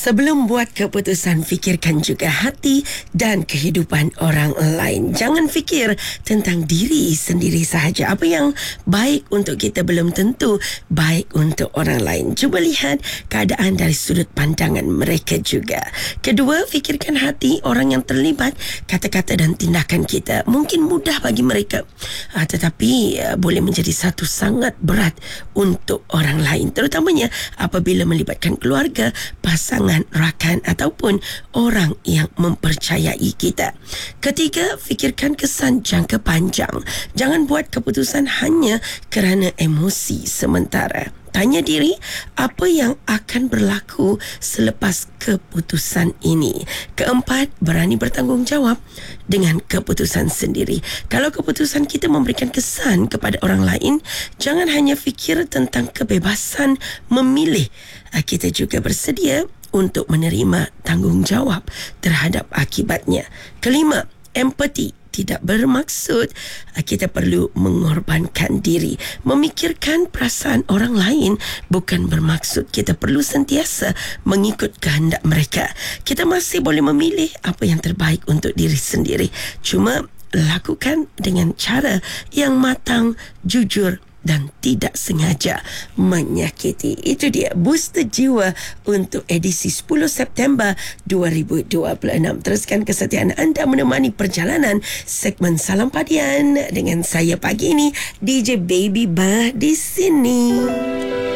Sebelum buat keputusan, fikirkan juga hati dan kehidupan orang lain. Jangan fikir tentang diri sendiri sahaja. Apa yang baik untuk kita belum tentu baik untuk orang lain. Cuba lihat keadaan dari sudut pandangan mereka juga. Kedua, fikirkan hati orang yang terlibat, kata-kata dan tindakan kita. Mungkin mudah bagi mereka, tetapi boleh menjadi satu sangat berat untuk orang lain. Terutamanya apabila melibatkan keluarga, pasangan, rakan ataupun orang yang mempercayai kita. Ketiga, fikirkan kesan jangka panjang. Jangan buat keputusan hanya kerana emosi sementara. Tanya diri, apa yang akan berlaku selepas keputusan ini? Keempat, berani bertanggungjawab dengan keputusan sendiri. Kalau keputusan kita memberikan kesan kepada orang lain, jangan hanya fikir tentang kebebasan memilih. Kita juga bersedia untuk menerima tanggungjawab terhadap akibatnya. Kelima, empati. Tidak bermaksud kita perlu mengorbankan diri. Memikirkan perasaan orang lain bukan bermaksud kita perlu sentiasa mengikut kehendak mereka. Kita masih boleh memilih apa yang terbaik untuk diri sendiri. Cuma lakukan dengan cara yang matang, jujur dan tidak sengaja menyakiti. Itu dia Booster Jiwa untuk edisi 10 September 2026. Teruskan kesetiaan anda menemani perjalanan segmen Salam Padian dengan saya pagi ini, DJ Baby Bah di sini.